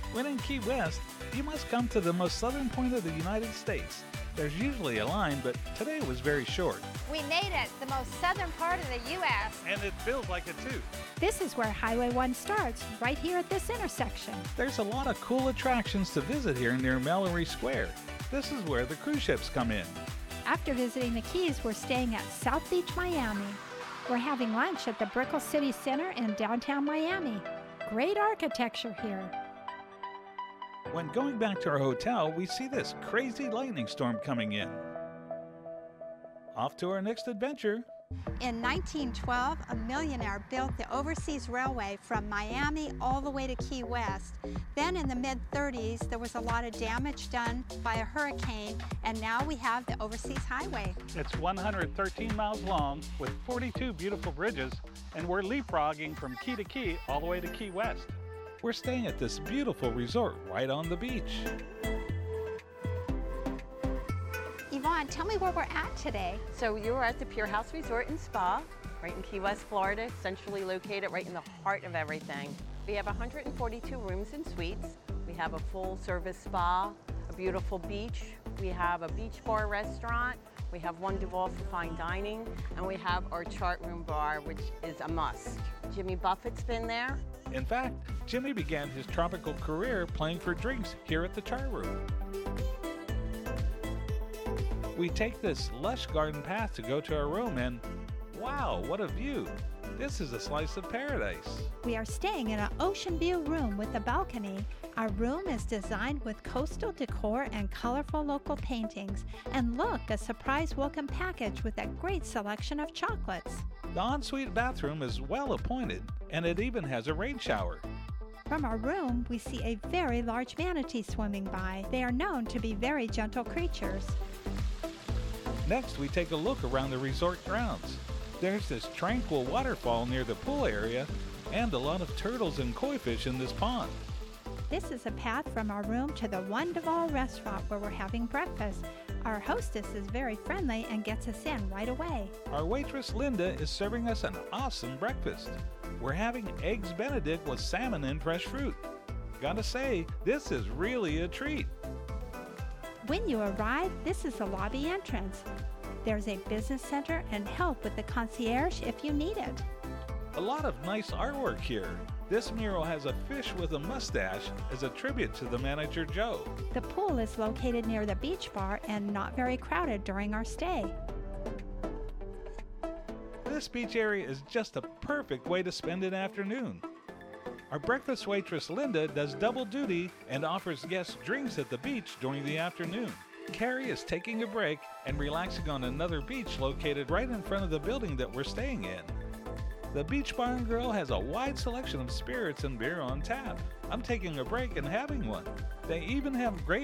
When in Key West, you must come to the most southern point of the United States. There's usually a line, but today was very short. We made it, the most southern part of the U.S. And it feels like it too. This is where Highway 1 starts, right here at this intersection. There's a lot of cool attractions to visit here near Mallory Square. This is where the cruise ships come in. After visiting the Keys, we're staying at South Beach, Miami. We're having lunch at the Brickell City Center in downtown Miami. Great architecture here. When going back to our hotel, we see this crazy lightning storm coming in. Off to our next adventure. In 1912, a millionaire built the overseas railway from Miami all the way to Key West. Then in the mid-30s, there was a lot of damage done by a hurricane, and now we have the overseas highway. It's 113 miles long with 42 beautiful bridges, and we're leapfrogging from key to key all the way to Key West. We're staying at this beautiful resort right on the beach. Yvonne, tell me where we're at today. So you're at the Pier House Resort and Spa, right in Key West, Florida, centrally located right in the heart of everything. We have 142 rooms and suites. We have a full-service spa, a beautiful beach. We have a beach bar restaurant. We have one Duval for fine dining, and we have our chart room bar, which is a must. Jimmy Buffett's been there. In fact, Jimmy began his tropical career playing for drinks here at the chart room. We take this lush garden path to go to our room, and wow, what a view! This is a slice of paradise. We are staying in an ocean view room with a balcony. Our room is designed with coastal decor and colorful local paintings. And look, a surprise welcome package with a great selection of chocolates. The ensuite bathroom is well appointed, and it even has a rain shower. From our room, we see a very large manatee swimming by. They are known to be very gentle creatures. Next, we take a look around the resort grounds. There's this tranquil waterfall near the pool area, and a lot of turtles and koi fish in this pond. This is a path from our room to the One Duval restaurant where we're having breakfast. Our hostess is very friendly and gets us in right away. Our waitress Linda is serving us an awesome breakfast. We're having eggs Benedict with salmon and fresh fruit. Gotta say, this is really a treat. When you arrive, this is the lobby entrance. There's a business center and help with the concierge if you need it. A lot of nice artwork here. This mural has a fish with a mustache as a tribute to the manager Joe. The pool is located near the beach bar and not very crowded during our stay. This beach area is just a perfect way to spend an afternoon. Our breakfast waitress Linda does double duty and offers guests drinks at the beach during the afternoon. Carrie is taking a break and relaxing on another beach located right in front of the building that we're staying in. The Beach Bar and Grill has a wide selection of spirits and beer on tap. I'm taking a break and having one. They even have great